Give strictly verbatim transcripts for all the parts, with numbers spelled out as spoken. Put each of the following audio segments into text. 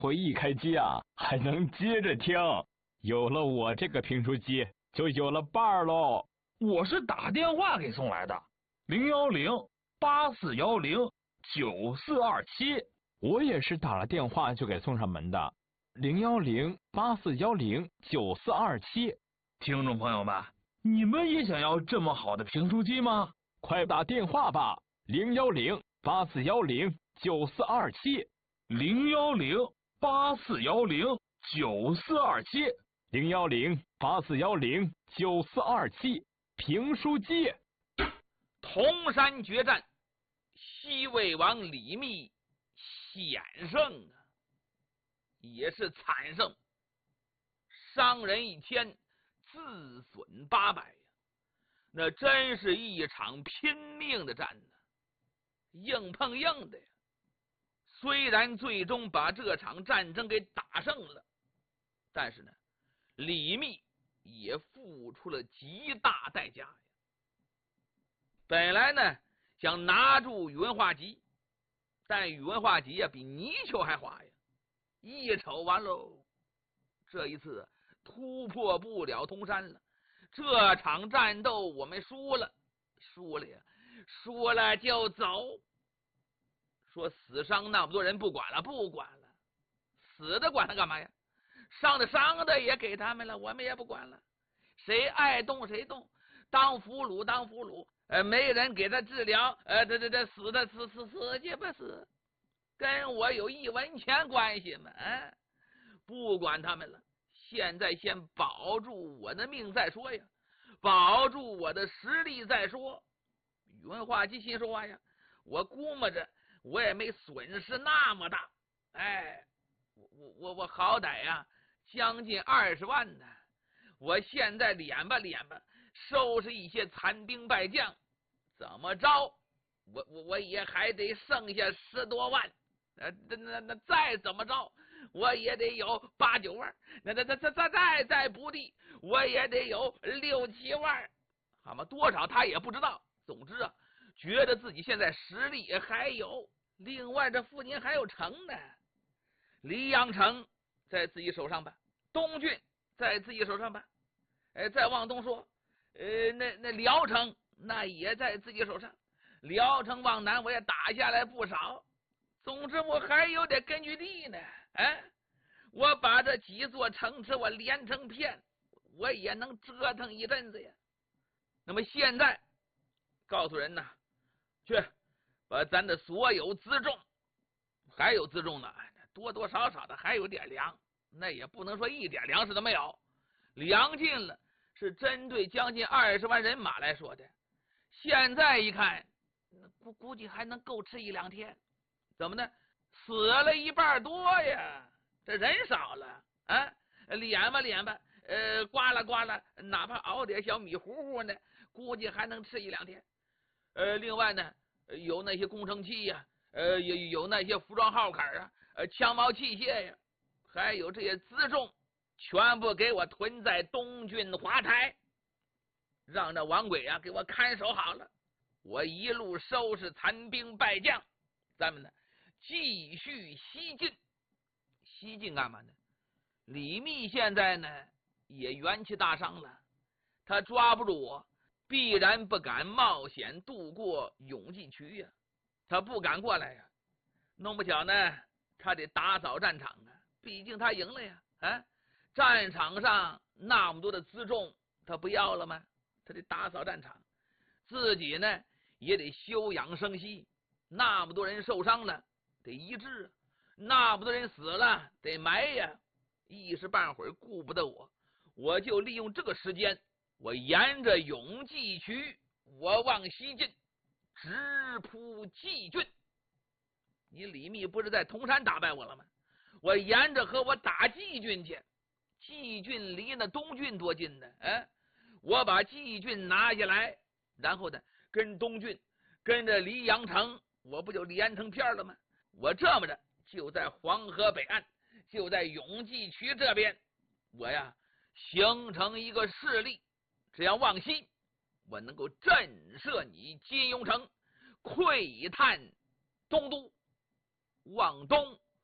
我一开机啊，还能接着听。有了我这个评书机，就有了伴儿喽。 我是打电话给送来的，零幺零八四幺零九四二七。 我也是打了电话就给送上门的，零幺零八四幺零九四二七。 听众朋友们，你们也想要这么好的评书机吗？ 快打电话吧，零幺零八四幺零九四二七， 零幺零八四幺零九四二七， 零幺零八四幺零九四二七，评书机。 铜山决战，西魏王李密险胜啊，也是惨胜，伤人一千，自损八百呀，那真是一场拼命的战呢，硬碰硬的呀。虽然最终把这场战争给打胜了，但是呢，李密也付出了极大代价呀。本来呢想拿住宇文化及，但宇文化及呀比泥鳅还滑呀，一瞅完喽，这一次突破不了铜山了，这场战斗我们输了，输了呀，输了就走。说死伤那么多人不管了，不管了，死的管他干嘛呀？伤的伤的也给他们了，我们也不管了，谁爱动谁动，当俘虏当俘虏，呃，没人给他治疗，呃，这这这死的死死死去吧死，跟我有一文钱关系吗？啊，不管他们了，现在先保住我的命再说呀，保住我的实力再说。宇文化及心说话呀，我估摸着我也没损失那么大，哎，我我我我好歹呀将近二十万呢，我现在敛吧敛吧，收拾一些残兵败将，怎么着，我我我也还得剩下十多万，呃，那那那再怎么着，我也得有八九万，那那那再再再再不地，我也得有六七万，好吗？多少他也不知道。总之啊，觉得自己现在实力还有，另外这附近还有城呢，黎阳城在自己手上吧，东郡在自己手上吧，哎，再往东说，呃，那那聊城那也在自己手上，聊城往南我也打下来不少，总之我还有点根据地呢，哎，我把这几座城池我连成片，我也能折腾一阵子呀。那么现在告诉人呐，去把咱的所有辎重，还有辎重呢，多多少少的还有点粮，那也不能说一点粮食都没有，粮尽了，是针对将近二十万人马来说的。现在一看，估估计还能够吃一两天，怎么呢？死了一半多呀，这人少了啊，敛吧敛吧，呃，刮了刮了，哪怕熬点小米糊糊呢，估计还能吃一两天。呃，另外呢，有那些工程器呀，呃，有有那些服装号坎啊，呃，枪矛器械呀，还有这些辎重，全部给我囤在东郡华台，让那王轨啊给我看守好了。我一路收拾残兵败将，咱们呢继续西进。西进干嘛呢？李密现在呢也元气大伤了，他抓不住我，必然不敢冒险渡过永济渠呀，他不敢过来呀。弄不巧呢，他得打扫战场啊，毕竟他赢了呀。啊，战场上那么多的辎重，他不要了吗？他得打扫战场，自己呢也得休养生息。那么多人受伤了，得医治；那么多人死了，得埋呀。一时半会儿顾不得我，我就利用这个时间，我沿着永济渠，我往西进，直扑济郡。你李密不是在铜山打败我了吗？我沿着和我打济郡去，济郡离那东郡多近呢？哎，我把济郡拿下来，然后呢，跟东郡跟着黎阳城，我不就连成片了吗？我这么着就在黄河北岸，就在永济渠这边，我呀形成一个势力，只要往西，我能够震慑你金庸城，窥探东都；往东，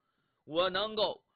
我能够